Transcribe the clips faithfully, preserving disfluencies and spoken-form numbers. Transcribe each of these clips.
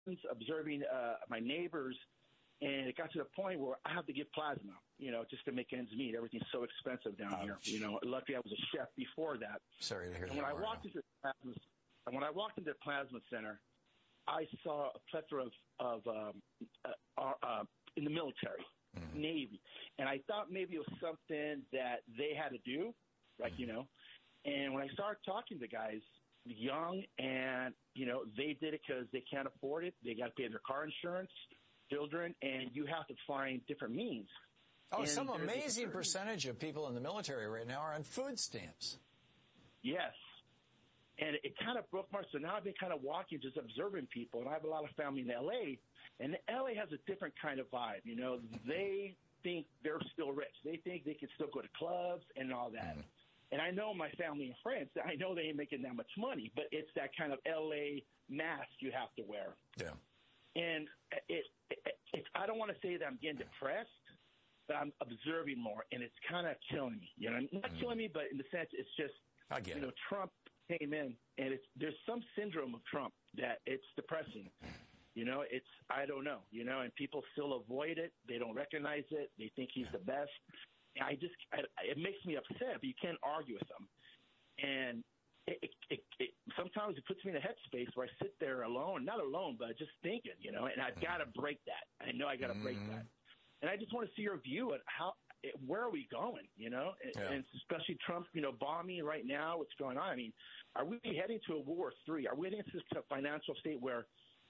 observing uh, my neighbors, and it got to the point where I have to give plasma, you know, just to make ends meet. Everything's so expensive down Ouch. here. You know, luckily I was a chef before that. Sorry to hear and that. When I Mario. walked into the plasma, and when I walked into the plasma center, I saw a plethora of, of um, uh, uh, in the military, mm-hmm. Navy, and I thought maybe it was something that they had to do, like mm-hmm. you know. And when I started talking to guys, young, and you know, they did it because they can't afford it. They got to pay their car insurance, children, and you have to find different means. Oh, and some amazing percentage of people in the military right now are on food stamps. Yes. And it kind of broke my, so now I've been kind of walking, just observing people, and I have a lot of family in L A, and L A has a different kind of vibe. You know, they think they're still rich. They think they can still go to clubs and all that. Mm. And I know my family and friends, I know they ain't making that much money, but it's that kind of L A mask you have to wear. Yeah. And it, it, it, I don't want to say that I'm getting depressed, but I'm observing more, and it's kind of killing me. You know, not mm. killing me, but in the sense it's just, I get you know, it. Trump came in, and it's there's some syndrome of Trump that it's depressing. You know, it's I don't know. You know, and people still avoid it. They don't recognize it. They think he's the best. And I just I, it makes me upset. But you can't argue with them. And it, it, it, it sometimes it puts me in a headspace where I sit there alone, not alone, but just thinking. You know, and I've got to break that. I know I got to break that. And I just want to see your view at how. Where are we going, you know, yeah. and especially Trump, you know, bombing right now, what's going on? I mean, are we heading to a World War Three? Are we heading to a financial state where,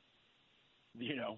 you know,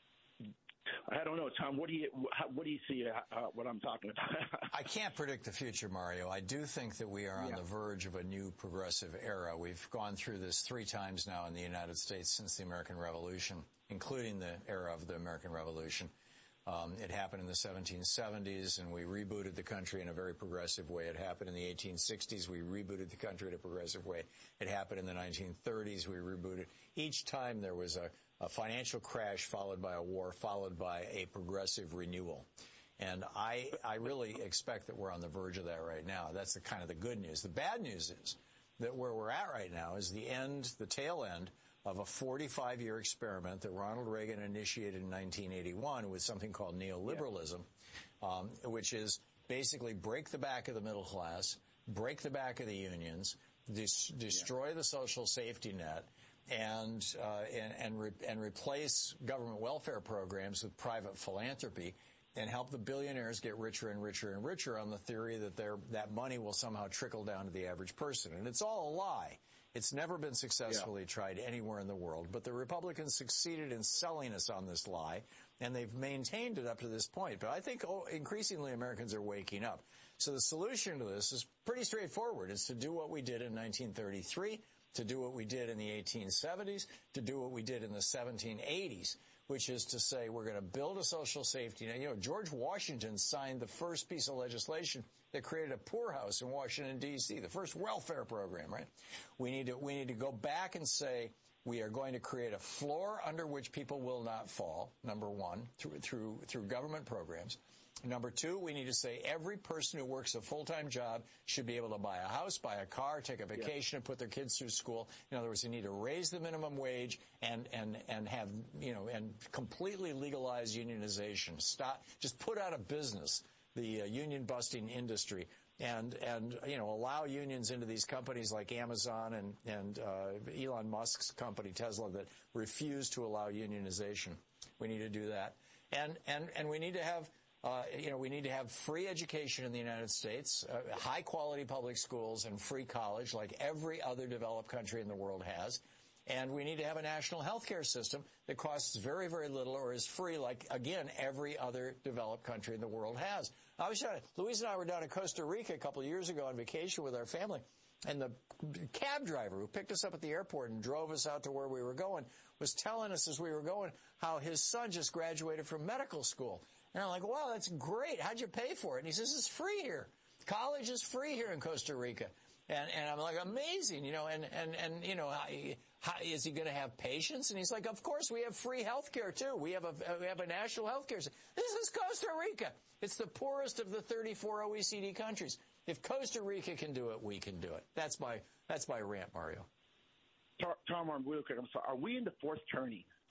I don't know, Tom, what do you, what do you see uh, what I'm talking about? I can't predict the future, Mario. I do think that we are on yeah. the verge of a new progressive era. We've gone through this three times now in the United States since the American Revolution, including the era of the American Revolution. Um, it happened in the seventeen seventies, and we rebooted the country in a very progressive way. It happened in the eighteen sixties. We rebooted the country in a progressive way. It happened in the nineteen thirties. We rebooted. Each time there was a, a financial crash followed by a war, followed by a progressive renewal. And I, I really expect that we're on the verge of that right now. That's the kind of the good news. The bad news is that where we're at right now is the end, the tail end of a forty-five year experiment that Ronald Reagan initiated in nineteen eighty-one with something called neoliberalism, yeah. um, which is basically break the back of the middle class, break the back of the unions, dis- destroy yeah. the social safety net, and uh, and and, re- and replace government welfare programs with private philanthropy, and help the billionaires get richer and richer and richer on the theory that their that money will somehow trickle down to the average person. And it's all a lie. It's never been successfully yeah. tried anywhere in the world, but the Republicans succeeded in selling us on this lie, and they've maintained it up to this point. But I think oh, increasingly Americans are waking up. So the solution to this is pretty straightforward. It's to do what we did in nineteen thirty-three, to do what we did in the eighteen seventies, to do what we did in the seventeen eighties, which is to say we're going to build a social safety net. You know, George Washington signed the first piece of legislation that created a poorhouse in Washington, D C, the first welfare program, right? We need to, we need to go back and say we are going to create a floor under which people will not fall, number one, through, through, through government programs. Number two, we need to say every person who works a full-time job should be able to buy a house, buy a car, take a vacation, yeah. and put their kids through school. In other words, you need to raise the minimum wage and, and, and have, you know, and completely legalize unionization. Stop, just put out of business the uh, union-busting industry and, and, you know, allow unions into these companies like Amazon and, and uh, Elon Musk's company, Tesla, that refuse to allow unionization. We need to do that. And, and, and we need to have Uh, you know, we need to have free education in the United States, uh, high-quality public schools, and free college like every other developed country in the world has. And we need to have a national health care system that costs very, very little or is free like, again, every other developed country in the world has. I was trying to, Louise and I were down in Costa Rica a couple of years ago on vacation with our family, and the cab driver who picked us up at the airport and drove us out to where we were going was telling us as we were going how his son just graduated from medical school. And I'm like, wow, that's great. How'd you pay for it? And he says, it's free here. College is free here in Costa Rica. And, and I'm like, amazing, you know, and, and, and, you know, how, how, is he going to have patients? And he's like, of course, we have free health care, too. We have a, we have a national health care system. This is Costa Rica. It's the poorest of the thirty-four O E C D countries. If Costa Rica can do it, we can do it. That's my, that's my rant, Mario. Tom, I'm real quick. I'm sorry. Are we in the fourth turning?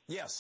Yes.